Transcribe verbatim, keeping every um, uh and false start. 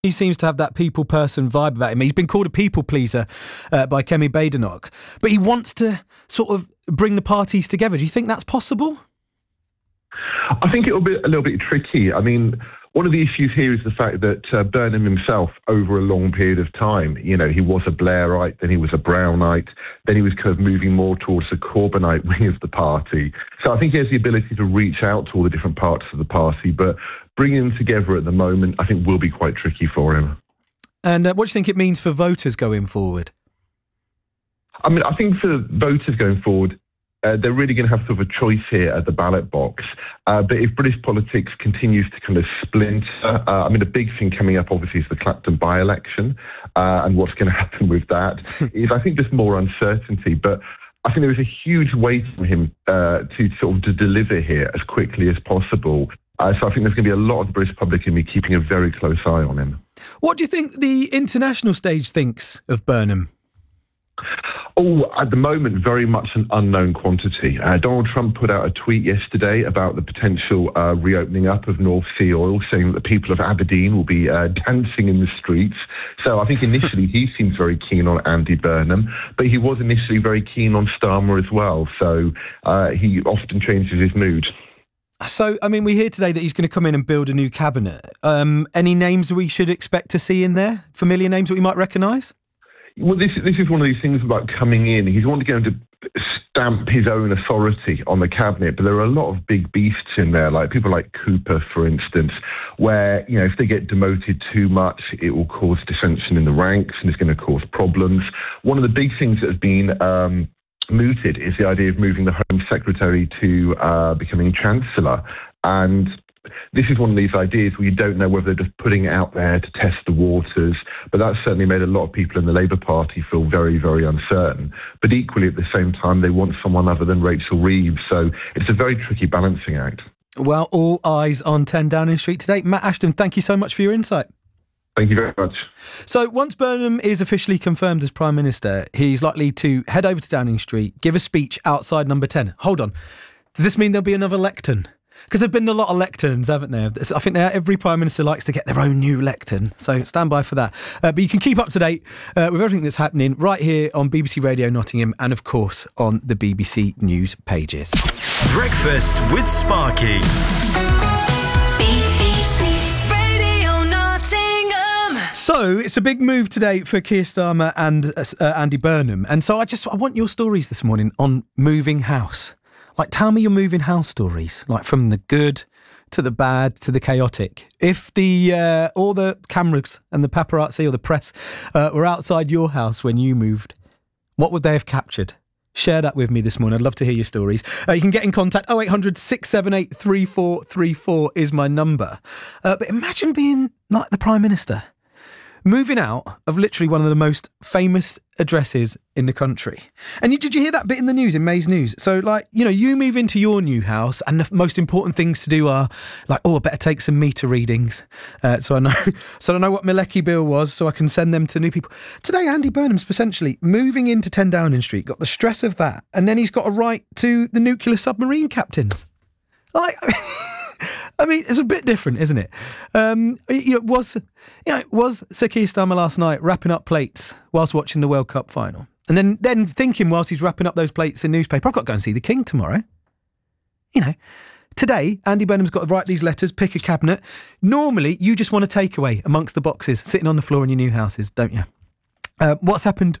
He seems to have that people person vibe about him. He's been called a people pleaser uh, by Kemi Badenoch, but he wants to sort of bring the parties together. Do you think that's possible? I think it'll be a little bit tricky. I mean, one of the issues here is the fact that uh, Burnham himself, over a long period of time, you know, he was a Blairite, then he was a Brownite, then he was kind of moving more towards the Corbynite wing of the party. So I think he has the ability to reach out to all the different parts of the party, but bringing them together at the moment, I think will be quite tricky for him. And uh, what do you think it means for voters going forward? I mean, I think for voters going forward, Uh, they're really going to have sort of a choice here at the ballot box. Uh, but if British politics continues to kind of splinter, uh, I mean, a big thing coming up, obviously, is the Clapton by-election. Uh, and what's going to happen with that is, I think, just more uncertainty. But I think there is a huge weight on him uh, to sort of to deliver here as quickly as possible. Uh, so I think there's going to be a lot of the British public going to be keeping a very close eye on him. What do you think the international stage thinks of Burnham? Oh, at the moment, very much an unknown quantity. Uh, Donald Trump put out a tweet yesterday about the potential uh, reopening up of North Sea oil, saying that the people of Aberdeen will be uh, dancing in the streets. So I think initially he seems very keen on Andy Burnham, but he was initially very keen on Starmer as well. So uh, he often changes his mood. So, I mean, we hear today that he's going to come in and build a new cabinet. Um, any names we should expect to see in there? Familiar names that we might recognise? Well, this this is one of these things about coming in. He's wanting to go to stamp his own authority on the cabinet, but there are a lot of big beasts in there, like people like Cooper, for instance, where, you know, if they get demoted too much, it will cause dissension in the ranks and it's going to cause problems. One of the big things that has been um, mooted is the idea of moving the Home Secretary to uh, becoming Chancellor. And this is one of these ideas where you don't know whether they're just putting it out there to test the waters, but that's certainly made a lot of people in the Labour Party feel very, very uncertain. But equally, at the same time, they want someone other than Rachel Reeves, so it's a very tricky balancing act. Well, all eyes on ten Downing Street today. Matt Ashton, thank you so much for your insight. Thank you very much. So once Burnham is officially confirmed as Prime Minister, he's likely to head over to Downing Street, give a speech outside number ten. Hold on. Does this mean there'll be another lectern? Because there have been a lot of lecterns, haven't there? I think every Prime Minister likes to get their own new lectern. So stand by for that. Uh, but you can keep up to date uh, with everything that's happening right here on B B C Radio Nottingham and, of course, on the B B C News pages. Breakfast with Sparky. B B C Radio Nottingham. So it's a big move today for Keir Starmer and uh, Andy Burnham. And so I just I want your stories this morning on moving house. Like, tell me your moving house stories, like from the good to the bad to the chaotic. If the uh, all the cameras and the paparazzi or the press uh, were outside your house when you moved, what would they have captured? Share that with me this morning. I'd love to hear your stories. Uh, you can get in contact. oh eight hundred, six seven eight, three four three four is my number. Uh, but imagine being like the Prime Minister, moving out of literally one of the most famous addresses in the country. And you, did you hear that bit in the news, in May's News? So, like, you know, you move into your new house and the most important things to do are, like, oh, I better take some meter readings uh, so I know so I know what my lecky bill was so I can send them to new people. Today, Andy Burnham's essentially moving into ten Downing Street, got the stress of that, and then he's got a right to the nuclear submarine captains. Like... I mean, it's a bit different, isn't it? Um, you know, was you know was Sir Keir Starmer last night wrapping up plates whilst watching the World Cup final, and then then thinking whilst he's wrapping up those plates in newspaper, I've got to go and see the King tomorrow. You know, today Andy Burnham's got to write these letters, pick a cabinet. Normally, you just want a takeaway amongst the boxes sitting on the floor in your new houses, don't you? Uh, what's happened